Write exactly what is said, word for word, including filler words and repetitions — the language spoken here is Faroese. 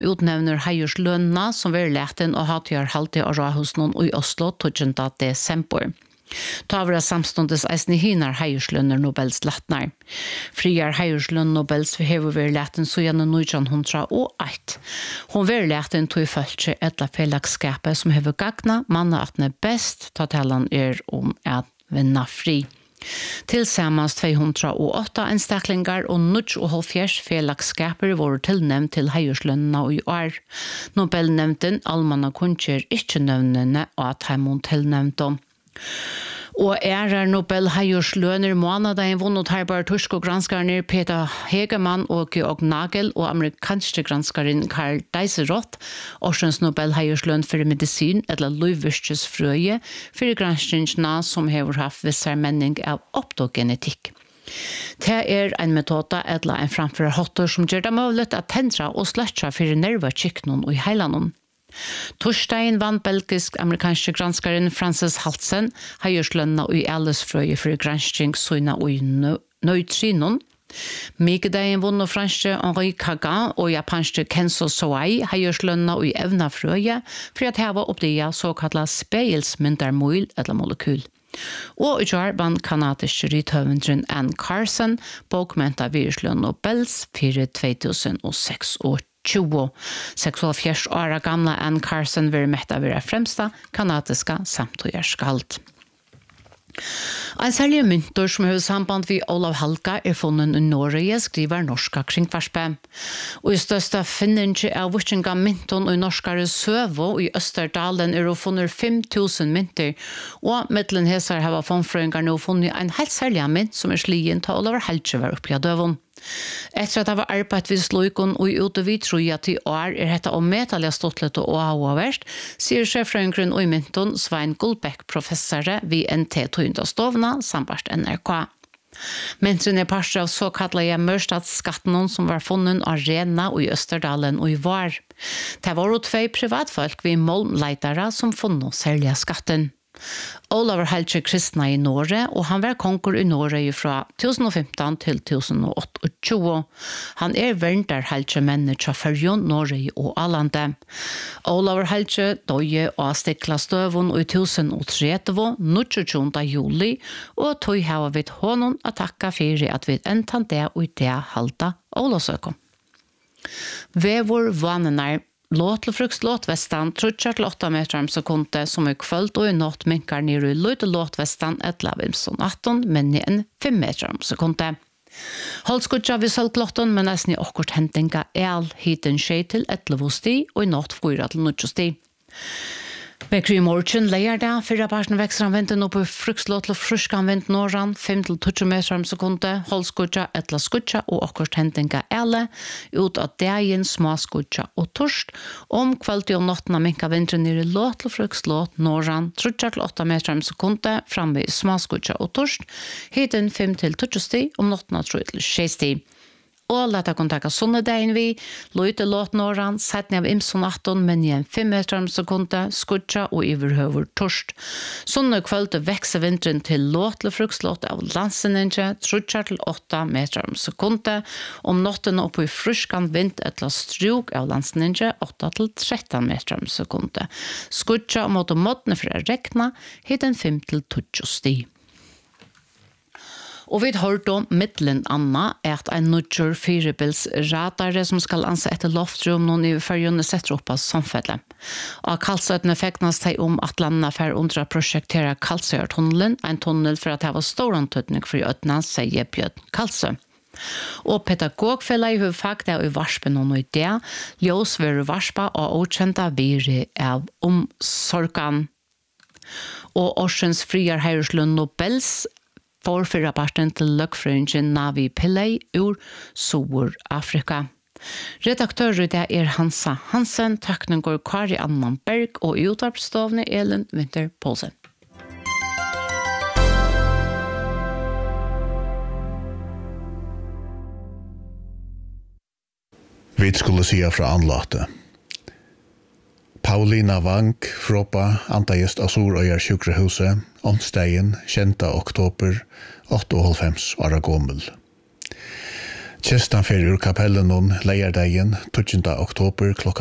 utnevner heijerslønna som vil leten og hatgjør halte av Rahusnon i Oslo tjuende desember. Ta var samstundes eisne hinar heijerslønner Nobels latnar. Friar heijerslønn Nobels hever vil leten så gjennom nitton hundre og ett. Hon vil leten tog følge etla fellagskapet som hever gagna manna at den best ta talan er om at vinna fri. Tillsammans två hundra åtta enstaklingar og nittonhundra fellagskaper var tilnevnt til heijerslønna i år. Nobelnevnten Almanna kunnkjer ikkje nevnene og at heimon tilnevnt dem. Og er Nobel heijerslønner måneden vunnet herbar tursk og granskaren Peter Hegemann og Georg Nagel og amerikanske granskaren Karl Deiserot, Årsens Nobel heijerslønn for medisin eller løyvirkesfrøye for granskningsna som har haft vissar menning av optogenetikk. Det er en metode eller en framfor hotter som gjør det mulig at tendra og sløtja for nervekiknon og i heilanon. Torsdagen vann belgisk-amerikanske granskaren Francis Halsen heijerslønna i allesfrøye for gransking søgna og nøytrinon. Migdagen vunn og franske Henri Kagan og japanske Kenzo Soai heijerslønna i evnafrøye for at heva oppdia såkalla speilsmyndarmoil eller molekyl. Og i år vann kanadiske rythøvendren Ann Carson bokmenta virslønn Nobels for två tusen og seks år. tjugo. sexuelfjers år gamla Ann Carson vil metta være fremsta kanadiska samtøyerskalt. En særlig myntor som har samband vid Olav Halka er funnet i Norge, skriver norska kringvarspe. Og i største finninge av vutsinga mynton i norskare Søvo i Østerdalen er å funnet fem tusen mynter, og mittelen hesar hava fondfrøyngar nå funnet en helt særlig mynt som er slien til Olav Halka var oppi av døvun. Etter at det var arbeid ved sløykon og ute vi tror at i år er dette om metallig stortlet og avhåverst, sier sjefrøyngren og i mynton Svein Gullbæk, professore ved N T Tøyndastovna, sambart N R K. Mentren er parster av såkallige mørstadsskatten som var funnet av Rena og i Østerdalen og i Var. Det var jo tvei privatfolk ved målleitare som funnet særlige skatten. Olav Halche kristna i Norge, og han var konkur i Norge fra tjugo femton til tjugo tjugoåtte. Han er verndar Halche manager for Fyrjon, Norge og Alande. Olav Halche døye og stikla støvun i tjugo tretti, nitjuogtjúgunda juli, og tog hava vid honom å takka fyrir at vi entan det og det halda Olavsøkom. Vevor vanenar Låtlefruks låtvestan trutjar til åtta meter om sekunde som er kvöld og i natt minkar nere i løyde låtvestan et lavimson atton, men i en fem meter om sekunde. Holdskutja vi sølglotten, men nesten i okkurt hentinga el hiten skje til et levosti og i natt fyra til nutjosti. Vekri i morgen leier det, fyrre parten vekster han venten opp i frukslåt til frusk han venten åren, fem til tjue meter om sekunde, holdskutja, etla skutja og okkurt hentinga ele, ut av dagen småskutja og torst, om kvalitet og nottene minka vinteren nere låt til frukslåt, nåren, tjue til åtta meter om sekunde, framme i småskutja og torst, hiten fem til tjue sti, om nottene tjue til tjue sti. Og leta kontakta sunnedagen vi, løyte låt nåran, setning av imson atton, men igjen fem meter om sekunde, skutja og iverhøver torst. Sunne kvølte vekse vinteren til låtle frukslåt av landseninje, trutjar til åtta meter om sekunde, om notten oppe i fruskan vind etla struk av landseninje, åtta til tretton meter om sekunde. Skutja mot og måttene for å rekna, hitten fem til tjue sti. Og vi har hørt om middelen Anna at en nødgjør firebils radare som skal anse etter loftrum noen i førjene setter opp av samfellet. Og kalsøtene feknas seg om at landene fer under å prosjektere Kalsøyartunnelen, en tunnel for at det var stor antydning for øtene, sier Bjørn Kalsø. Og pedagogfellet i huvudfag det er i varspen og noe det, ljøs ved varspa og åkjenta vire av omsorgan. Og Årsens friar heijerslønn Nobels for fyrra parten til løkfrøyngen Navi Pillay ur Sur-Afrika. Redaktør i det er Hansa Hansen, taknen går Kari Anman Berg og utarpstovne Elin Winter Poulsen. Vi skulle sia fra anlate. Paulina Wang, Fropa, antajest av Sorøyar sjukrehuset, onsdagen, kjenta oktober, åttaoghalvfems åra gommel. Kistan fyrir ur kapellen om leierdagen tjuende oktober klokka